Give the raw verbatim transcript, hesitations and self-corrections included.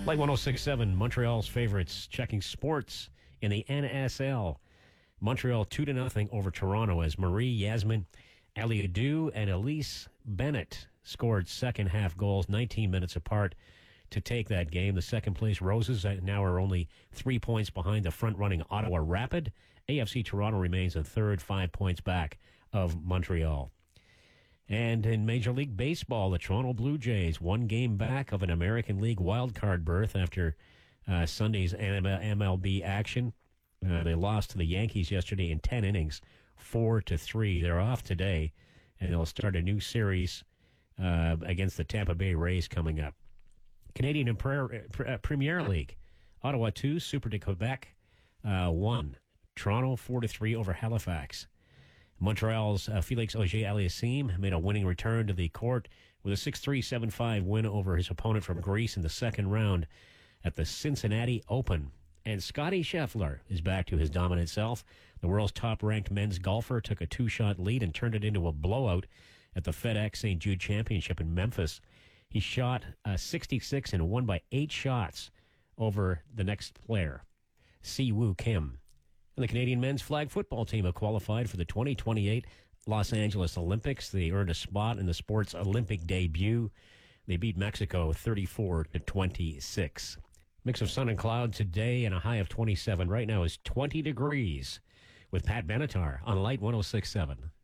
Light one oh six point seven, Montreal's favorites, checking sports in the N S L. Montreal two to nothing over Toronto as Marie Yasmin Aliadou and Elise Bennett scored second half goals nineteen minutes apart to take that game. The second place Roses now are only three points behind the front-running Ottawa Rapid. A F C Toronto remains in third, five points back of Montreal. And in Major League Baseball, the Toronto Blue Jays, one game back of an American League wildcard berth after uh, Sunday's M L B action. Uh, they lost to the Yankees yesterday in ten innings, four to three. They're off today, and they'll start a new series uh, against the Tampa Bay Rays coming up. Canadian and Pre- Pre- Premier League, Ottawa two, Super de Quebec uh, one. Toronto four to three over Halifax. Montreal's uh, Felix Auger-Aliassime made a winning return to the court with a six three, seven five win over his opponent from Greece in the second round at the Cincinnati Open. And Scottie Scheffler is back to his dominant self. The world's top-ranked men's golfer took a two-shot lead and turned it into a blowout at the FedEx Saint Jude Championship in Memphis. He shot uh, sixty-six and won by eight shots over the next player, Siwoo Kim. And the Canadian men's flag football team have qualified for the twenty twenty-eight Los Angeles Olympics. They earned a spot in the sport's Olympic debut. They beat Mexico thirty-four to twenty-six. Mix of sun and cloud today and a high of twenty-seven. Right now is twenty degrees with Pat Benatar on Light one oh six point seven.